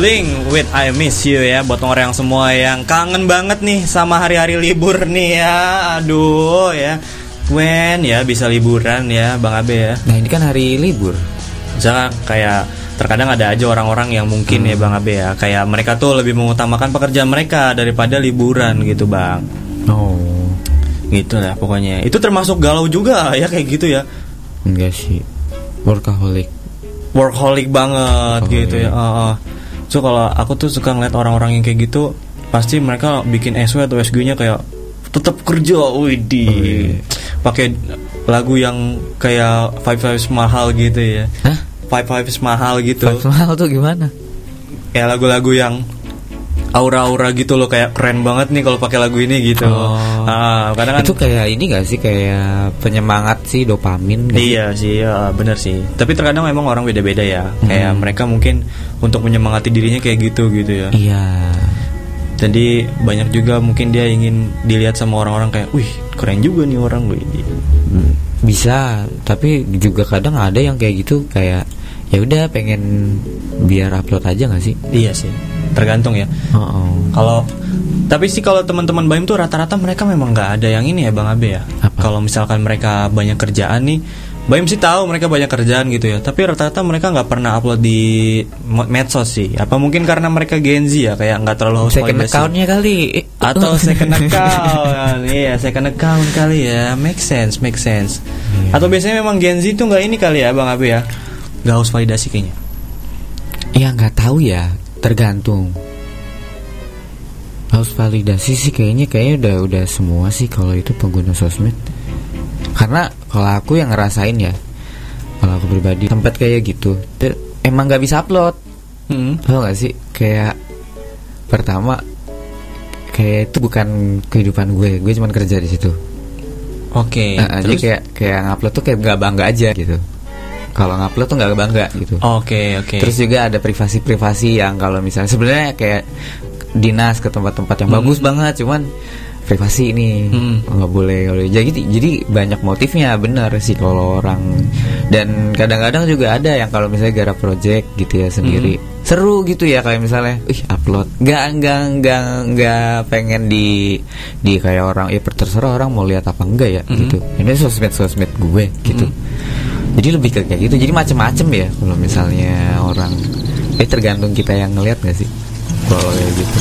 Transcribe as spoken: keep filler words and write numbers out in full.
Blink with I Miss You ya. Buat orang yang semua yang kangen banget nih sama hari-hari libur nih ya. Aduh ya, when ya bisa liburan ya Bang Abe ya. Nah ini kan hari libur. Misalnya kayak terkadang ada aja orang-orang yang mungkin hmm. ya Bang Abe ya, kayak mereka tuh lebih mengutamakan pekerjaan mereka daripada liburan gitu Bang. Oh gitu lah pokoknya. Itu termasuk galau juga ya kayak gitu ya. Enggak sih, workaholic. Workaholic banget workaholic. Gitu ya. uh, uh. So kalau aku tuh suka ngeliat orang-orang yang kayak gitu, pasti mereka bikin S W atau S G-nya kayak tetap kerja, widih, oh, iya. Pakai lagu yang kayak Five Fives mahal gitu ya. Hah? Five Fives mahal gitu. Five mahal tuh gimana? Ya lagu-lagu yang aura-aura gitu loh, kayak keren banget nih kalau pakai lagu ini gitu. Oh. Ah, kadang kan itu kayak ini gak sih, kayak penyemangat sih, dopamin gak iya sih? sih, ya, bener sih. Tapi terkadang memang orang beda-beda ya. Hmm. Kayak mereka mungkin untuk menyemangati dirinya kayak gitu gitu ya. Iya. Jadi banyak juga mungkin dia ingin dilihat sama orang-orang kayak, wih keren juga nih orang gue. Bisa, tapi juga kadang ada yang kayak gitu, kayak ya udah pengen biar upload aja nggak sih? Iya sih, tergantung ya. Oh. Kalau tapi sih kalau teman-teman Baim tuh rata-rata mereka memang nggak ada yang ini ya Bang Abe ya. Kalau misalkan mereka banyak kerjaan nih, Baim sih tahu mereka banyak kerjaan gitu ya. Tapi rata-rata mereka nggak pernah upload di medsos sih. Apa mungkin karena mereka Gen Z ya, kayak nggak terlalu haus second account-nya kali. Atau second account, iya second account kali ya. Make sense, make sense. Yeah. Atau biasanya memang Gen Z tuh nggak ini kali ya Bang Abe ya. Gak harus validasi kayaknya. Ya nggak tahu ya, tergantung. Harus validasi sih kayaknya, kayaknya udah udah semua sih kalau itu pengguna sosmed. Karena kalau aku yang ngerasain ya, kalau aku pribadi tempat kayak gitu, emang nggak bisa upload. Hmm. Tahu nggak sih? Kayak pertama, kayak itu bukan kehidupan gue, gue cuma kerja di situ. Oke. Okay, nah, jadi kayak kayak ngupload tuh kayak nggak bangga aja gitu. Kalau ngupload tuh nggak bangga gitu. Oke okay, oke. Okay. Terus juga ada privasi-privasi yang kalau misalnya sebenarnya kayak dinas ke tempat-tempat yang hmm. bagus banget, cuman privasi ini nggak hmm. boleh. Jadi jadi banyak motifnya, benar sih kalau orang. Dan kadang-kadang juga ada yang kalau misalnya garap project gitu ya sendiri, hmm. seru gitu ya, kayak misalnya, ih upload, nggak nggak nggak nggak pengen di di kayak orang, ya terserah orang mau lihat apa enggak ya hmm. gitu. Ini sosmed sosmed gue gitu. Hmm. Jadi lebih ke kayak gitu. Jadi macem-macem ya kalau misalnya orang. Eh tergantung kita yang ngelihat nggak sih kalau kayak gitu.